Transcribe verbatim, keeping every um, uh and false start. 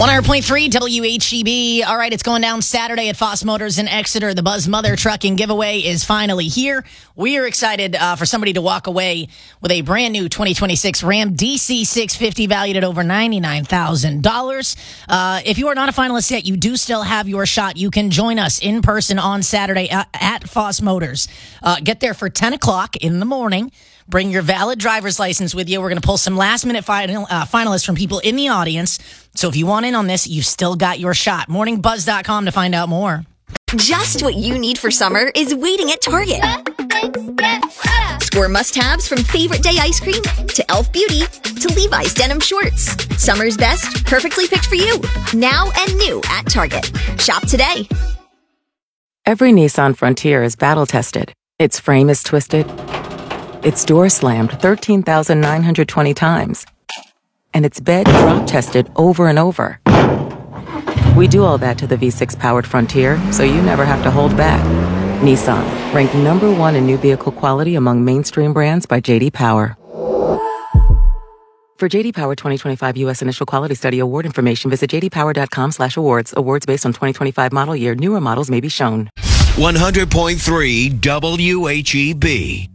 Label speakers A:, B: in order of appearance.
A: one hundred point three W H E B. All right, it's going down Saturday at Foss Motors in Exeter. The Buzz Mother Trucking giveaway is finally here. We are excited uh, for somebody to walk away with a brand new twenty twenty-six Ram D C six fifty valued at over ninety-nine thousand dollars. Uh, if you are not a finalist yet, you do still have your shot. You can join us in person on Saturday at, at Foss Motors. Uh, get there for ten o'clock in the morning. Bring your valid driver's license with you. We're going to pull some last-minute final, uh, finalists from people in the audience. So if you want in on this, you've still got your shot. morning buzz dot com to find out more.
B: Just what you need for summer is waiting at Target. Score must-haves from Favorite Day ice cream to e l f Beauty to Levi's denim shorts. Summer's best, perfectly picked for you. Now and new at Target. Shop today.
C: Every Nissan Frontier is battle-tested. Its frame is twisted. Its door slammed thirteen thousand nine hundred twenty times. And its bed drop-tested over and over. We do all that to the V six powered Frontier, so you never have to hold back. Nissan, ranked number one in new vehicle quality among mainstream brands by J D Power. For J D Power twenty twenty-five U S Initial Quality Study Award information, visit j d power dot com slash awards. Awards based on twenty twenty-five model year. Newer models may be shown.
D: one hundred point three W H E B.